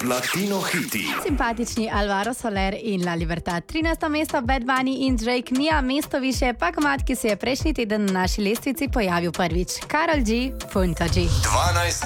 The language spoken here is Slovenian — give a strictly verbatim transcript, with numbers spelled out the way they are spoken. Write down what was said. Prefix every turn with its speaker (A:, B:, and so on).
A: Latino hiti.
B: Simpatični Alvaro Soler in La Libertad. trinajsto mesto Bad Bunny in Drake, Mia mesto više, pa komad, ki se je prejšnji teden na naši lestvici pojavil prvič. Karol G, Punto G.
A: dvanajsto